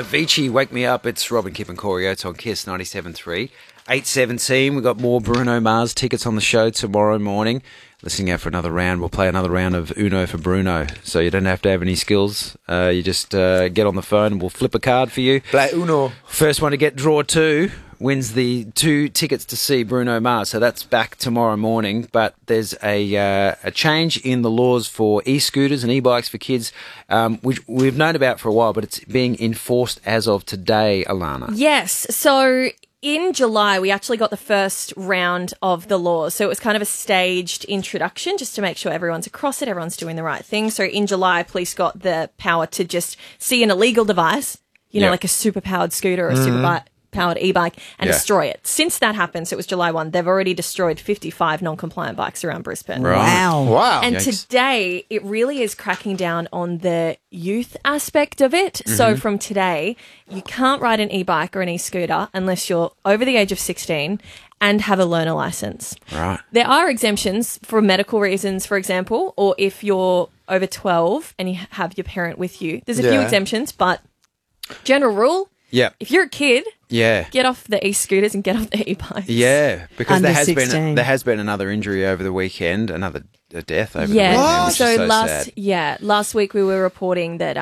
Avicii, Wake Me Up. It's Robin, Kip and Corey Oates on KISS 97.3. 8:17. We've got more Bruno Mars tickets on the show tomorrow morning. Listening out for another round. We'll play another round of Uno for Bruno. So you don't have to have any skills. You just get on the phone and we'll flip a card for you. Play Uno. First one to get draw 2 wins the 2 tickets to see Bruno Mars. So that's back tomorrow morning. But there's a change in the laws for e-scooters and e-bikes for kids, which we've known about for a while, but it's being enforced as of today, Alana. Yes. So in July, we actually got the first round of the laws. So it was kind of a staged introduction just to make sure everyone's across it, everyone's doing the right thing. So in July, police got the power to just see an illegal device, like a super-powered scooter or a super-powered e-bike, and destroy it. Since that happened, so it was July 1, they've already destroyed 55 non-compliant bikes around Brisbane. Right. Wow. And Yikes. today, it really is cracking down on the youth aspect of it. So from today, you can't ride an e-bike or an e-scooter unless you're over the age of 16 and have a learner license. Right. There are exemptions for medical reasons, for example, or if you're over 12 and you have your parent with you. There's a few exemptions, but general rule, if you're a kid, get off the e-scooters and get off the e-bikes. Yeah, because Under there has 16. been another injury over the weekend, another death over the Yeah. weekend. Which So is so sad. last week we were reporting that